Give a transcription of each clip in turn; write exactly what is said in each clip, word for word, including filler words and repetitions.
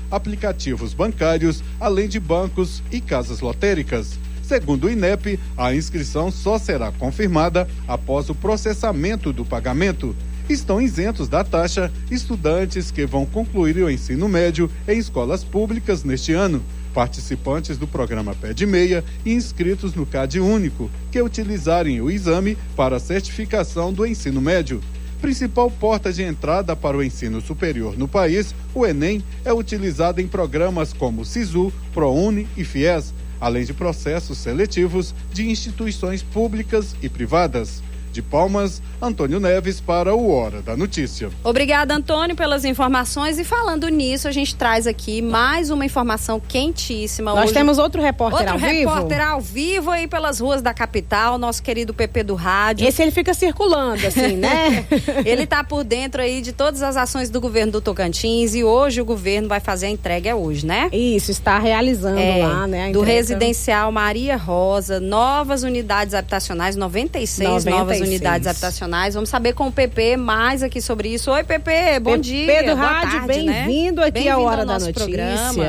aplicativos bancários, além de bancos e casas lotéricas. Segundo o INEP, a inscrição só será confirmada após o processamento do pagamento. Estão isentos da taxa estudantes que vão concluir o ensino médio em escolas públicas neste ano, participantes do programa Pé de Meia e inscritos no CAD Único, que utilizarem o exame para a certificação do ensino médio. Principal porta de entrada para o ensino superior no país, o Enem é utilizado em programas como SISU, ProUni e FIES, além de processos seletivos de instituições públicas e privadas. De Palmas, Antônio Neves para o Hora da Notícia. Obrigada, Antônio, pelas informações. E falando nisso, a gente traz aqui mais uma informação quentíssima. Nós hoje. temos outro repórter outro ao vivo. Outro repórter ao vivo aí pelas ruas da capital, nosso querido Pepe do Rádio. Esse ele fica circulando, assim, né? Ele tá por dentro aí de todas as ações do governo do Tocantins e hoje o governo vai fazer a entrega, é hoje, né? Isso, está realizando é, lá, né? A do entrega. Residencial Maria Rosa, novas unidades habitacionais, noventa e seis, noventa e seis novas unidades habitacionais. Vamos saber com o Pepe mais aqui sobre isso. Oi, Pepe, bom Pepe dia. Pedro Rádio, bem-vindo né? aqui bem à Hora da Notícia. Programa.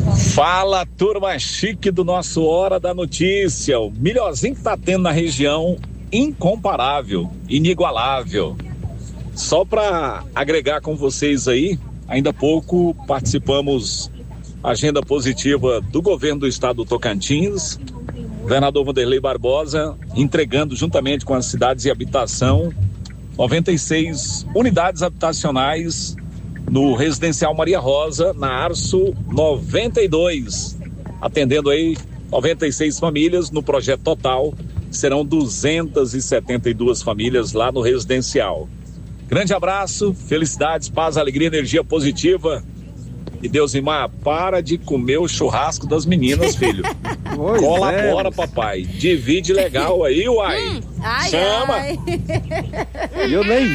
Fala, turma chique do nosso Hora da Notícia. O melhorzinho que tá tendo na região, incomparável, inigualável. Só para agregar com vocês aí, ainda há pouco participamos agenda positiva do governo do estado do Tocantins, governador Vanderlei Barbosa, entregando juntamente com as cidades e habitação noventa e seis unidades habitacionais no Residencial Maria Rosa, na Arço noventa e dois, atendendo aí noventa e seis famílias. No projeto total serão duzentas e setenta e duas famílias lá no residencial. Grande abraço, felicidades, paz, alegria, energia positiva. E Deusimar, para de comer o churrasco das meninas, filho. Pois colabora, é. Papai. Divide legal aí, uai. Hum, ai, chama. Ai. Eu nem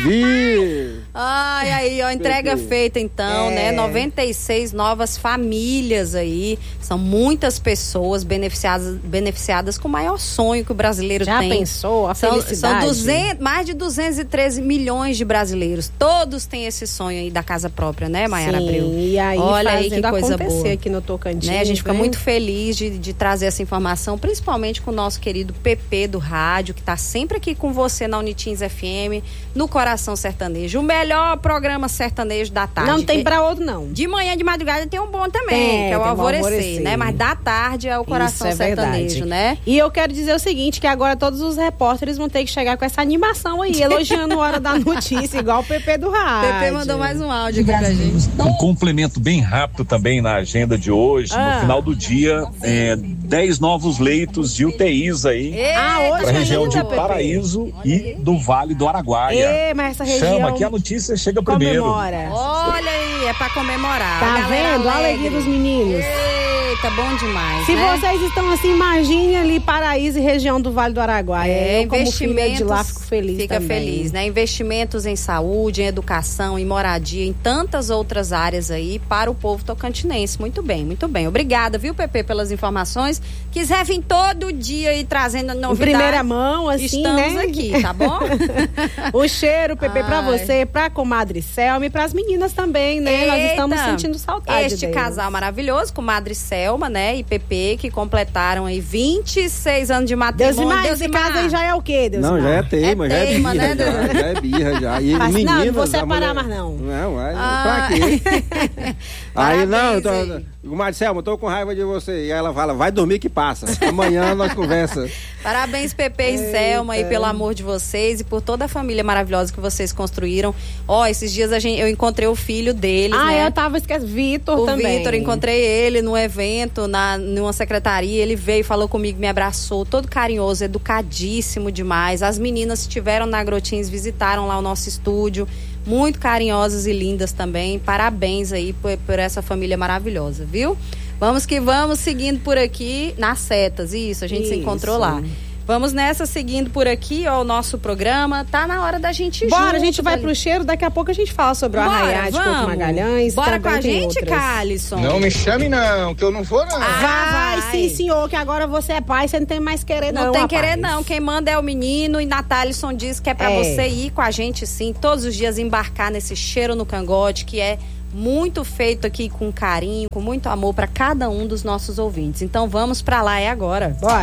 vi. Ai, aí, ó, entrega feita então, é. né? noventa e seis novas famílias aí. São muitas pessoas beneficiadas, beneficiadas com o maior sonho que o brasileiro Já tem. Já pensou a são, felicidade? São duzentos, mais de duzentos e treze milhões de brasileiros. Todos têm esse sonho aí da casa própria, né, Maiara Abreu? E aí, olha aí que coisa boa aqui no Tocantins, né? A gente fica né? muito feliz de, de trazer essa informação, principalmente com o nosso querido Pepe do Rádio, que está sempre aqui com você na Unitins F M, no Coração Sertanejo. O melhor programa sertanejo da tarde. Não tem pra outro, não. De manhã, de madrugada tem um bom também, tem, que é o Alvorecer, alvorecer, né? Mas da tarde é o Coração é Sertanejo, verdade. né? E eu quero dizer o seguinte, que agora todos os repórteres vão ter que chegar com essa animação aí, elogiando a Hora da Notícia, igual o Pepe do Rádio. Pepe mandou mais um áudio aqui pra gente. Um complemento bem rápido também na agenda de hoje, ah. no final do dia, é, dez novos leitos de U T Is aí, ah, para a região de Pepe. Paraíso e do Vale do Araguaia. Ei, mas essa região Chama, que a notícia chega primeiro. Comemora. Olha aí, é pra comemorar. Tá vendo? A alegria dos meninos. Eita, bom demais, Se né? vocês estão assim, imagine ali Paraíso e região do Vale do Araguaia. É, eu, como filha de lá, fico feliz Fica também. feliz, né? Investimentos em saúde, em educação, em moradia, em tantas outras áreas aí para o povo tocantinense. Muito bem, muito bem. Obrigada, viu, Pepe, pelas informações. Quiser vir todo dia aí trazendo novidades. Em primeira mão, assim, estamos né? aqui, tá bom? O cheiro, Pepe, pra você, pra comadre Selma e pras meninas também, né? Eita, nós estamos sentindo saudade Este deles. casal maravilhoso, comadre Selma, né? E Pepe, que completaram aí vinte e seis anos de matrimônio. Deus, esse caso aí já é o quê, Deus? Não, já é teima, é já teima, é birra, né, já, já é birra, já. E Mas, meninas, não, não vou separar mulher... mais não. Não, é, ah. pra quê? Aí, não, eu tô... Marcelo, eu tô com raiva de você. E ela fala, vai dormir que passa. Amanhã nós conversa. Parabéns, Pepe e Selma, aí, pelo amor de vocês e por toda a família maravilhosa que vocês construíram. Ó, oh, esses dias a gente, eu encontrei o filho deles, ah, né? eu tava esquecendo. Vitor também. O Vitor, encontrei ele num evento, na, numa secretaria. Ele veio, falou comigo, me abraçou, todo carinhoso, educadíssimo demais. As meninas estiveram na Agrotins, visitaram lá o nosso estúdio. Muito carinhosas e lindas também. Parabéns aí por, por essa família maravilhosa, viu? Vamos que vamos, seguindo por aqui nas setas. Isso, a gente isso. se encontrou lá. Vamos nessa, seguindo por aqui, ó, o nosso programa. Tá na hora da gente ir Bora, junto, a gente vai ali. pro cheiro, daqui a pouco a gente fala sobre o Arraiá de Couto Magalhães. Bora com a gente, Calisson. Não me chame não, que eu não vou não. Ah, vai, vai sim, senhor, que agora você é pai, você não tem mais querer não, Não tem rapaz. querer não, quem manda é o menino e Natalisson diz que é pra é. você ir com a gente sim, todos os dias embarcar nesse cheiro no cangote, que é muito feito aqui com carinho, com muito amor para cada um dos nossos ouvintes. Então vamos para lá, é agora. Bora.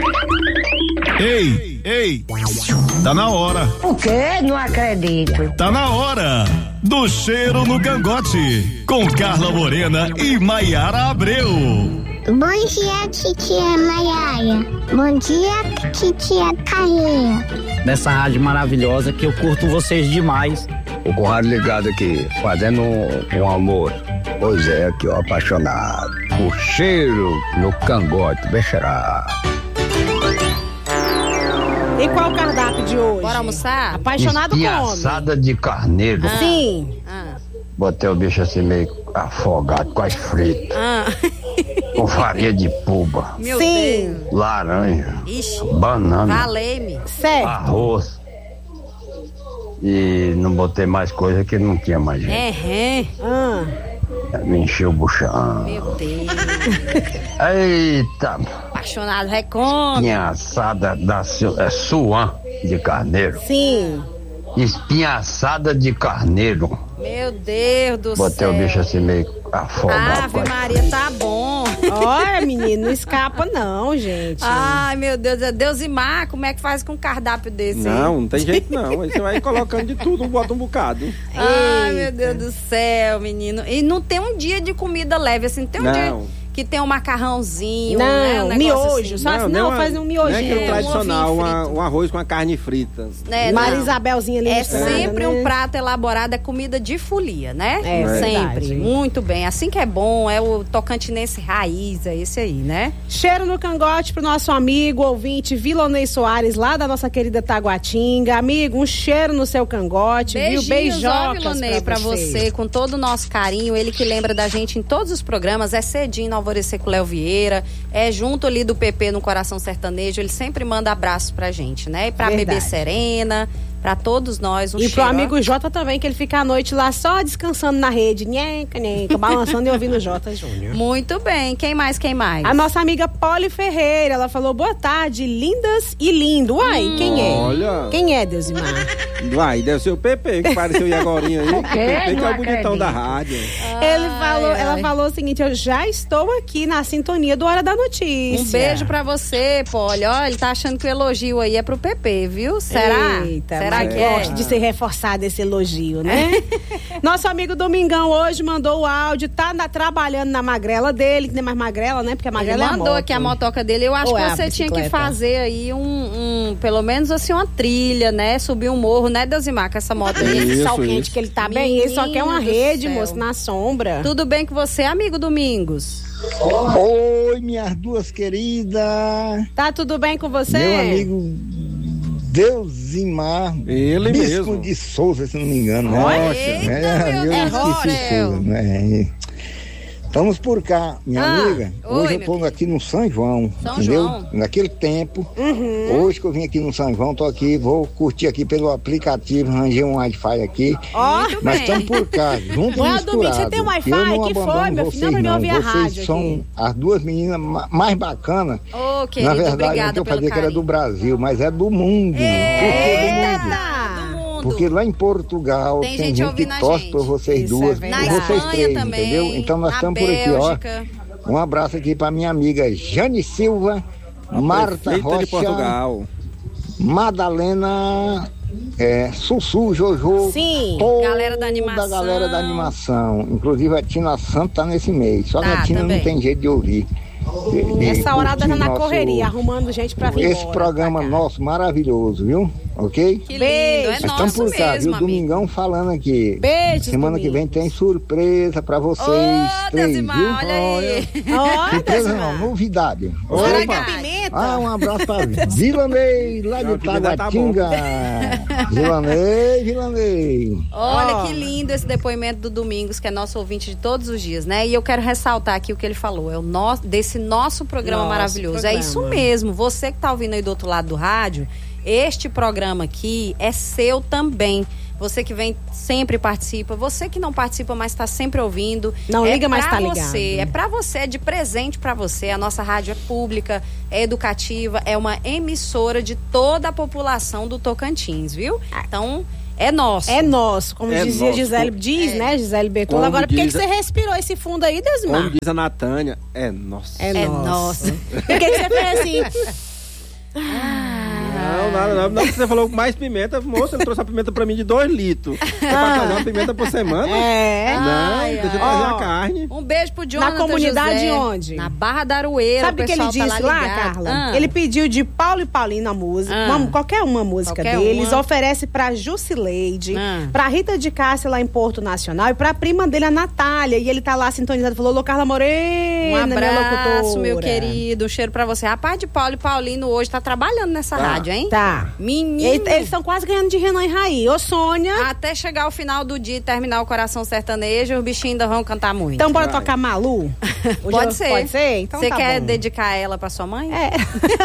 Ei, ei, tá na hora. O quê? Não acredito. Tá na hora do Cheiro no Cangote, com Carla Morena e Maiara Abreu. Bom dia, titia Maiara. Bom dia, titia Carreira. Dessa rádio maravilhosa que eu curto vocês demais. O Conrado ligado aqui, fazendo um, um amor. Pois é, aqui ó, apaixonado. O cheiro no cangote, bexerá. E qual o cardápio de hoje? Bora almoçar? Apaixonado com homem. Assada de carneiro. Ah. Sim. Ah. Botei o bicho assim meio afogado, quase frito. Ah. Com farinha de puba. Meu Sim. Deus. Laranja. Ixi. Banana. Valei-me. Certo. Arroz. E não botei mais coisa que não tinha mais gente. É, Ah. Me encheu o buchão. meu Deus. Eita. Apaixonado, recome. Espinha assada da Su- é, suã de carneiro. Sim. Espinha assada de carneiro. Meu Deus do Botei céu. o bicho assim meio afogado. Ave Maria, tá bom. Olha, menino, não escapa não, gente. Ai, meu Deus, é Deus e mar, como é que faz com um cardápio desse? Não, não tem jeito não. Aí você vai colocando de tudo, bota um bocado. Ai, meu Deus do céu, menino. E não tem um dia de comida leve, assim, tem um Não. dia que tem um macarrãozinho, Não, né, um negócio miojo, assim. só assim, não, uma- faz um Não é miojinho. aquele É, um tradicional, ovinho uma- frito. um arroz com a carne frita. É, Maria não. Isabelzinha ali É misturada, sempre né? um prato elaborado, é comida de folia, né? É, sempre. verdade. Muito bem. Assim que é bom, é o tocantinense raiz, é esse aí, né? Cheiro no cangote pro nosso amigo, ouvinte, Vilonei Soares, lá da nossa querida Taguatinga. Amigo, um cheiro no seu cangote, Beijinhos, viu? Beijocas ó, Vilonei, pra você, com todo o nosso carinho. Ele que lembra da gente em todos os programas, é cedinho no Alvorecer com Léo Vieira, é junto ali do P P no Coração Sertanejo, ele sempre manda abraços pra gente, né? E pra Verdade. Bebê Serena, pra todos nós, um E cheiro, pro ó. amigo Jota também, que ele fica à noite lá só descansando na rede, nhenca, nhenca, balançando e ouvindo o Jota Júnior. Muito bem, quem mais, quem mais? A nossa amiga Poli Ferreira, ela falou, boa tarde, lindas e lindo. Uai, Hum. quem é? Olha. Quem é, Deus e Mar? Vai, deve ser o Pepe, que apareceu aí agorinha aí. O quê? Pepe que é Não o bonitão acredito. da rádio. Ele falou, ai. ela falou o seguinte, eu já estou aqui na sintonia do Hora da Notícia. Um beijo pra você, Poli. Olha, ele tá achando que o elogio aí é pro P P, viu? Será? Eita, Será mas que é? gosta de ser reforçado esse elogio, né? Nosso amigo Domingão hoje mandou o áudio, tá na- trabalhando na magrela dele, que não é mais magrela, né? Porque a Ele magrela é a mandou moto. aqui a motoca dele. Eu acho Ou que é a você tinha que bicicleta? fazer aí um, um, pelo menos assim, uma trilha, né? Subir um morro, né, Deusimar, com essa moto aí. Esse Isso, sol quente isso. que ele tá bem, ele só quer uma Menino do rede, céu. moço, na sombra. Tudo bem com você, amigo Domingos? Oi, minhas duas queridas. Tá tudo bem com você? Meu amigo Deusimar. Ele Bispo mesmo. de Souza, se não me engano. Né? Olha, eita, meu eu Deus do esqueci céu. Souza, né? Estamos por cá, minha Ah, amiga. oi, Hoje eu meu tô aqui no São João, São entendeu? João. Naquele tempo. Uhum. Hoje que eu vim aqui no São João, tô aqui, vou curtir aqui pelo aplicativo, arranjei um Wi-Fi aqui. Ó, Muito Mas bem. estamos por cá, junto e Ué, misturado. Domingo, você tem um Wi-Fi? Eu não Que foi, abandono meu filho? vocês, Não, pra mim não. ouvir a Vocês rádio são aqui. as duas meninas ma- mais bacanas. Ô, querido, Na verdade, obrigada eu pelo fazia que era do carinho. Brasil, mas é do mundo. Por que do mundo? Eita, do mundo. Porque lá em Portugal Tem tem, gente gente, ouvindo que a torce gente. por vocês Isso duas, é Na por verdade. vocês Espanha três, também, entendeu? Então nós na estamos por aqui, ó. Bélgica. Um abraço aqui pra minha amiga Jane Silva, Marta Prefeita de Rocha, Portugal. Madalena, é, Sussu, Jojo, Sim. toda Galera da animação. a galera da animação. Inclusive a Tina Santos tá nesse meio. Só que Tá, a Tina também. não tem jeito de ouvir. De- de Essa hora tá curtir na nosso- correria, arrumando gente pra vir Esse embora programa pra cá. nosso maravilhoso, viu? Ok? Que lindo, Beijo. é Nós estamos nosso por cá, mesmo, viu? amigo. Domingão falando aqui. Beijo, Semana que vem tem surpresa pra vocês Ô, três, Deusimar, viu? olha aí. Olha, Surpresa não, Deusimar. novidade. Será Ok? que é pimenta? Ah, um abraço pra Vilanei, lá Não, de pimenta tá Taguatinga. Vilanei, Vilanei. Olha Ó. que lindo esse depoimento do Domingos, que é nosso ouvinte de todos os dias, né? E eu quero ressaltar aqui o que ele falou, é o nosso, desse nosso programa Nosso maravilhoso. programa. É isso mesmo, você que tá ouvindo aí do outro lado do rádio, este programa aqui é seu também. Você que vem sempre participa, você que não participa, mas está sempre ouvindo. Não é liga, mas pra tá ligado. você, é pra você, é de presente pra você. A nossa rádio é pública, é educativa, é uma emissora de toda a população do Tocantins, viu? Então, É nosso. É nosso, como É dizia nosso. Gisele, diz, É. né, Gisele Bertolo. Como Agora, por que que diz você a- respirou esse fundo aí, Desmar? Como diz a Natânia, é nosso. É, É nosso. nosso. Por que que você fez assim? Não, nada, não. Não, você falou mais pimenta, moça, ele trouxe a pimenta pra mim de dois litros. É pra fazer uma pimenta por semana? É. Não, Ai, deixa eu ai. trazer Ó, a carne. Um beijo pro Jonathan Na comunidade José, onde? Na Barra da Aroeira. Sabe o que ele pessoal disse tá lá, ligado. Carla? Ah. Ele pediu de Paulo e Paulino a música, Ah. uma- qualquer uma música Qualquer deles, uma. oferece pra Jusileide, Ah. pra Rita de Cássia lá em Porto Nacional e pra prima dele, a Natália. E ele tá lá sintonizado, falou, alô, Carla Um Morena, minha abraço, locutora. meu querido. Um cheiro pra você. Rapaz de Paulo e Paulino hoje tá trabalhando nessa Tá. rádio, hein? Tá. Menino. Eles estão quase ganhando de Renan e Raí. Ô, Sônia. Até chegar o final do dia e terminar o Coração Sertanejo, os bichinhos ainda vão cantar muito. Então bora Vai. tocar Malu? Hoje Pode eu- ser. Pode ser? Então Você tá quer bom. dedicar ela pra sua mãe? É.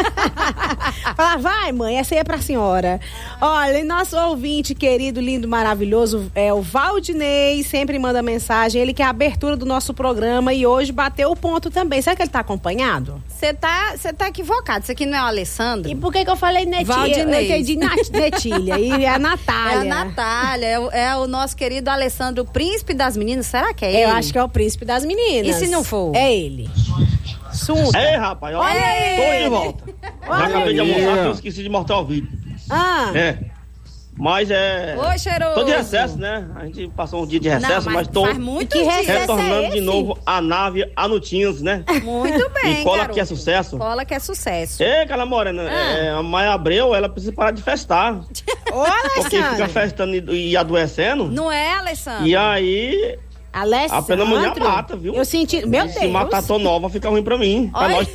Fala, vai, mãe, essa aí é pra senhora. Olha, e nosso ouvinte querido, lindo, maravilhoso, é o Valdinei, sempre manda mensagem. Ele quer a abertura do nosso programa e hoje bateu o ponto também. Será que ele tá acompanhado? Você tá, você tá equivocado. Isso aqui não é o Alessandro? E por que que eu falei Netilha? Valdinei. Eu entendi Nat- Netilha. E é a É Natália. a Natália, é o, é o nosso querido Alessandro, o príncipe das meninas. Será que é ele? Eu acho que é o príncipe das meninas. E se não for? É ele. Sunta. Ei, rapaz, olha, Olha aí. tô de volta. Já Olha acabei de aí. almoçar, que eu esqueci de mostrar o vídeo. Ah, É. Mas é. Ô, cheiroso. Tô de recesso, né? A gente passou um dia de Não, recesso, mas mas tô faz muito que dia. recesso retornando é de esse? novo a nave Anutinhos, né? Muito bem, E cola garoto. que é sucesso. Cola que é sucesso. Ei, Carla Morena, Ah. é, a Maia Abreu, ela precisa parar de festar. ô, Porque fica Alessandro. festando e, e adoecendo. Não é, Alessandro? E aí, Alessandro. a pneumonia mata, viu? Eu senti. Meu se Deus. matar tô nova, fica ruim pra mim. Pra Olha. nós.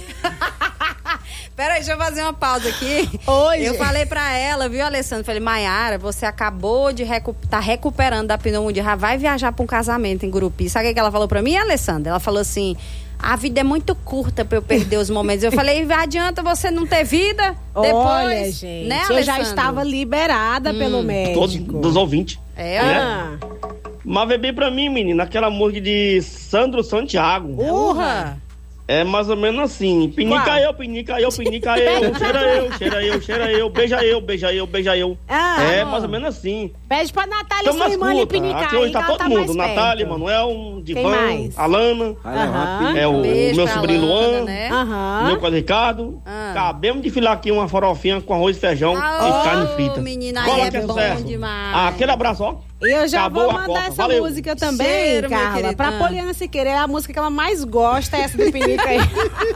Peraí, deixa eu fazer uma pausa aqui. Hoje. Eu falei pra ela, viu, Alessandro? Falei, Maiara, você acabou de recu tá recuperando da pneumonia, já vai viajar pra um casamento em Gurupi. Sabe o que que ela falou pra mim, Alessandra? Ela falou assim, a vida é muito curta pra eu perder os momentos. Eu falei, adianta você não ter vida depois, Olha, gente, né, eu já Alessandro? estava liberada pelo Todos médico. dos ouvintes. É, Ah, Mas vê bem pra mim, menina, aquela música de Sandro Santiago. urra. É mais ou menos assim. Pinica Qual? eu, pinica eu, pinica eu. Cheira eu, cheira eu, cheira eu. Beija eu, beija eu, beija eu. Ah, é bom. mais ou menos assim. Pede pra Natália e Então, sua mas irmã lhe escuta, pinicar aqui hoje aí, tá que ela todo tá mundo. mais Natália, perto. Manuel, Divan, mais? Alana. Vai levar Aham. uma É o Beijo meu pra sobrinho Alana, Luan. né? Aham. Meu quase Ricardo. Ah. Acabemos de filar aqui uma farofinha com arroz e feijão Ah, e carne ô, frita. menina, aí Cola é que bom sucesso. demais. Ah, aquele abraço, ó. E eu já Acabou vou a mandar Copa, essa valeu. música também, Cheiro, meu Carla, querido. pra Ah. Poliana Siqueira. É a música que ela mais gosta, essa do Pinica aí.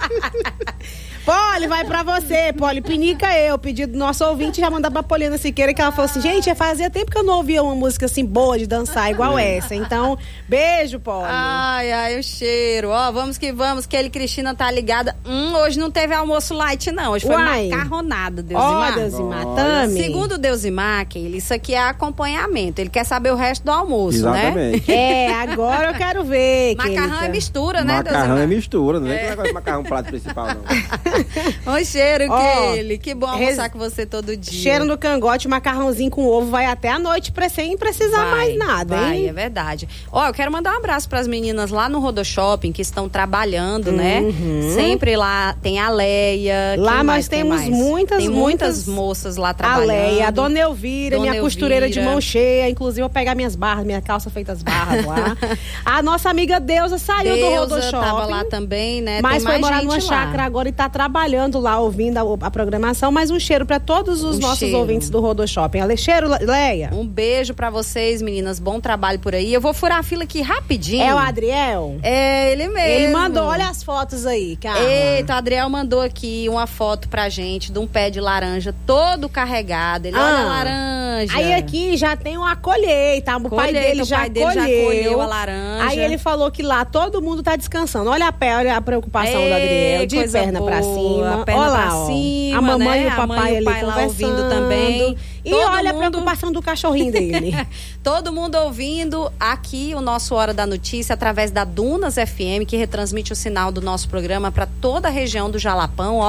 Poli, vai pra você, Poli. Pinica eu. Pedido do nosso ouvinte já mandar pra Poliana Siqueira, que ela falou assim, gente, fazia tempo que eu não ouvia uma música assim boa de dançar igual essa. Então, beijo, Poli. Ai, ai, o cheiro. Ó, vamos que vamos, que ele, Cristina, tá ligada. Hum, hoje não teve almoço light, não. Hoje foi Uai. macarronada, Ó, Deusimar. Deusimar, Tami. Segundo o Deusimar, Keila, isso aqui é acompanhamento. Ele quer saber o resto do almoço, né? Exatamente. É, agora eu quero ver, Macarrão querida. é mistura, né, Macarrão Deusimar? é mistura, não é que negócio de macarrão prato principal, não. Oi, cheiro, Ó, Keila. Que bom almoçar res- com você todo dia. Cheiro no cangote, macarrãozinho com ovo, vai até a noite pra sem precisar Vai, mais nada, vai, hein? é verdade. Ó, eu quero mandar um abraço pras meninas lá no Rodo Shopping que estão trabalhando, né? Uhum. Sempre lá tem a Leia. Lá quem nós mais tem temos mais? muitas, Tem muitas, muitas- moças lá A trabalhando. Leia, a Dona Elvira, Dona minha costureira de Elvira. mão cheia. Inclusive, eu vou pegar minhas barras, minha calça feita as barras lá. A nossa amiga Deusa saiu do Rodo Deusa Shopping. tava lá também, né? Mas tem foi mais morar gente numa lá. chácara agora e tá trabalhando lá, ouvindo a, a programação. Mas um cheiro pra todos os Um nossos cheiro. ouvintes do Rodo Shopping. Ale- Cheiro, Le- Leia. Um beijo pra vocês, meninas. Bom trabalho por aí. Eu vou furar a fila aqui rapidinho. É o Adriel? É, ele mesmo. Ele mandou, olha as fotos aí, cara. Eita, o Adriel mandou aqui uma foto pra gente de um pé de laranja todo carregado. Ele, olha a Ah. laranja. Aí aqui já tem uma colheita. O pai Colheita, dele o já pai dele já colheu. colheu a laranja. Aí ele falou que lá todo mundo tá descansando. Olha a pé, olha a preocupação Ei, do Adriel. De coisa perna boa, pra cima. perna olha lá, pra ó. cima, A mamãe né? e o A papai mãe e o ali pai lá conversando ouvindo também. E Todo olha mundo- a preocupação do cachorrinho dele. Todo mundo ouvindo aqui o nosso Hora da Notícia através da Dunas F M, que retransmite o sinal do nosso programa para toda a região do Jalapão, ó.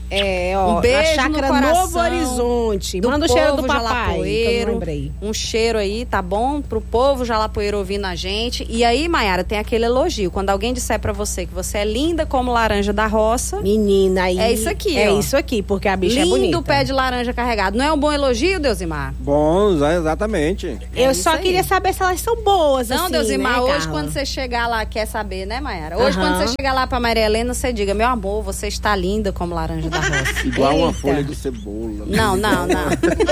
É, ó, um beijo a chácara no coração, Novo Horizonte. Manda o cheiro do papai, Jalapoeiro, um cheiro aí, tá bom? Pro povo Jalapoeiro ouvindo a gente. E aí, Maiara, tem aquele elogio. Quando alguém disser pra você que você é linda como laranja da roça... Menina, aí... É isso aqui, É ó. isso aqui, porque a bicha Lindo é bonita. Lindo pé de laranja carregado. Não é um bom elogio, Deusimar? Bom, exatamente. Eu É só aí. queria saber se elas são boas, Não, assim, Deusimar, né, hoje Carla? quando você chegar lá, quer saber, né, Maiara? Hoje Aham. quando você chegar lá pra Maria Helena, você diga, meu amor, você está linda como laranja da roça. Igual uma Eita. folha de cebola. Não, não, não.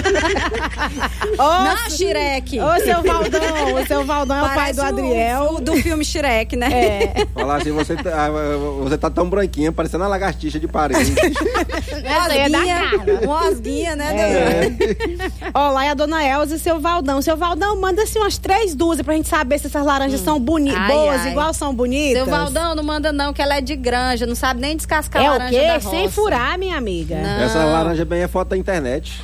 Ô, Não, Shrek. Ô, seu Valdão, o seu Valdão é o pai Parece do Adriel. o- do filme Shrek, né? É. Falar assim, você tá, você tá tão branquinha, parecendo uma lagartixa de parede. Essa aí é da Carla. Uma osguinha, né, É. Deus? Ó, lá é a dona Elza e seu Valdão. Seu Valdão, manda assim umas três dúzias pra gente saber se essas laranjas são boni- Ai, boas, ai. igual são bonitas. Seu Valdão não manda não, que ela é de granja, não sabe nem descascar É a o laranja da quê? roça. Sem furar, minha amiga. Não. Essa laranja bem é foto da internet.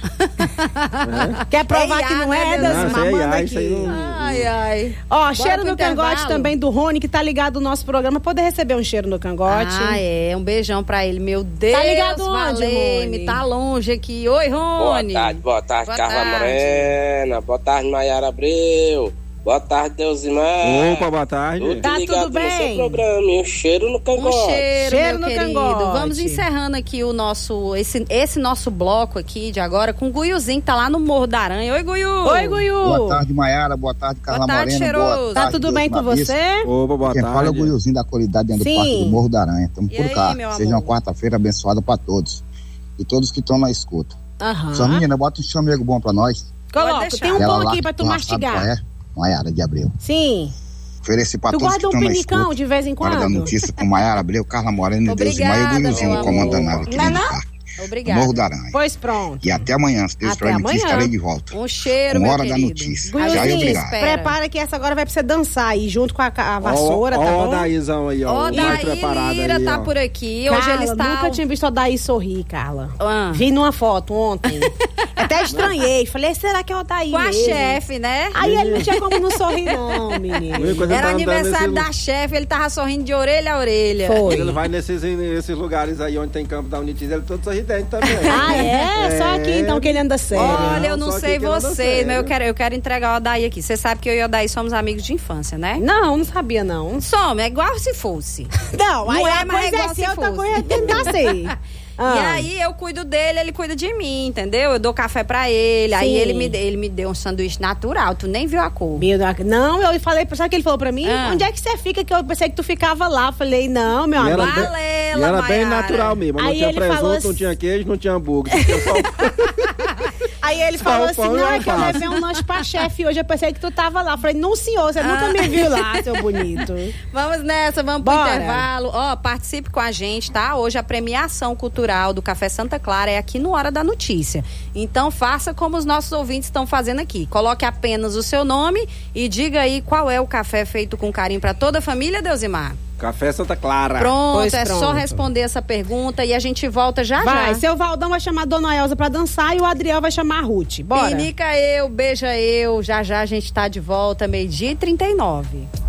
Quer provar É que não I A, é, né, Deus? Não, isso é I A, Manda isso aí aqui. não- Ai, ai. Ó, Bora cheiro pro no cangote intervalo? também do Rony, que tá ligado no nosso programa. Poder receber um cheiro no cangote. Ah, é. Um beijão pra ele. Meu Deus, Tá ligado onde, valei-me. Rony? Tá longe aqui. Oi, Boa Rony. tarde, boa tarde, Boa Carla tarde. Morena. Boa tarde, Maiara Abreu. Boa tarde, Deusimar. Opa, boa tarde. Tudo Tá ligado tudo no seu bem? programa. E um cheiro no Um cangote. cheiro, Cheiro meu no querido. cangote. Vamos encerrando aqui o nosso, esse, esse nosso bloco aqui de agora com o Guiuzinho, que tá lá no Morro da Aranha. Oi, Guiu. Oi, Guiu. Boa tarde, Maiara. Boa tarde, Carla Boa tarde, Morena. cheiroso. Boa Tá tarde, tudo bem com Deus Mabis. você? Opa, boa Quem tarde. fala é o Guilhozinho da qualidade dentro Sim. do Parque do Morro da Aranha. Estamos E por aí, cá. meu Seja amor? uma quarta-feira abençoada para todos. E todos que estão na escuta. Aham. Sua menina, bota um chamego bom para nós. Pode Coloca. deixar. Tem um Aquela pão lá aqui que pra tu tu não sabe mastigar. qual é. Maiara de Abreu. Sim. Ofereci para Tu todos que guarda um estão na pinicão escuta. de vez em Hora da quando? notícia com Maiara Abreu, Carla Morena e Deus e Maia e o Obrigada, Guilhozinho meu comandando a amor. nave aqui Não, dentro do não? parque. Obrigada. Morro da Aranha. Pois pronto. E até amanhã, se Deus Até permitir, amanhã. estarei de volta. Um cheiro, Com meu Hora da querido. Notícia. A Já gente e obrigado. espera. Prepara que essa agora vai pra você dançar aí, junto com a, ca- a vassoura, ó, tá ó, bom? o Odaízão aí, ó. Ó, o mais preparado Daí Lira aí, tá ó. por aqui. Carla, Hoje ele está... nunca tinha visto o Odaí sorrir, Carla. Ah. Vi numa foto ontem. Até estranhei. Falei, será que é o Odaí Com a mesmo? chefe, né? Aí ele não tinha como não sorrir, não, menino. Ui, quando ele Era tá andando aniversário nesse da chefe, ele tava sorrindo de orelha a orelha. Foi. Quando ele vai nesses, nesses lugares aí onde tem campo da Unitis, ele é todo sorridente também. Ah, é? Só aqui então que ele anda sério. Olha, eu não Só sei que que ela anda vocês, sério. mas eu quero, eu quero entregar o Odaí aqui. Você sabe que eu e o Odaí somos amigos de infância, né? Não, não sabia, não. Somos, é igual se fosse. Não, Não aí é, a mas é coisa igual é se ser, outra fosse. coisa é tentar ser. E Ah. aí eu cuido dele, ele cuida de mim, entendeu? Eu dou café pra ele, aí Sim. ele me, ele me deu um sanduíche natural, tu nem viu a cor. Meu Deus, não, eu falei, sabe o que ele falou pra mim? Ah. Onde é que você fica? Que eu pensei que tu ficava lá. Falei, não, meu E amigo. era bem- Valela, E era bem Maiara. natural mesmo. Não Aí tinha ele falou presunto, assim- não tinha queijo, não tinha hambúrguer. Tinha só o Aí ele Só falou o assim, pão e não, o é que eu alface. levei um lanche pra chefe hoje, eu pensei que tu tava lá. Falei, não senhor, você nunca me viu lá, seu bonito. Vamos nessa, vamos pro Bora. intervalo. Ó, participe com a gente, tá? Hoje a premiação cultural do Café Santa Clara é aqui no Hora da Notícia. Então faça como os nossos ouvintes estão fazendo aqui. Coloque apenas o seu nome e diga aí qual é o café feito com carinho pra toda a família, Deusimar. Café Santa Clara. Pronto, Pois é pronto. só responder essa pergunta e a gente volta já Vai, já. seu Valdão vai chamar a Dona Elza pra dançar e o Adriel vai chamar a Ruth. Bora. Pinica eu, beija eu. Já já a gente tá de volta, meio-dia e trinta e nove.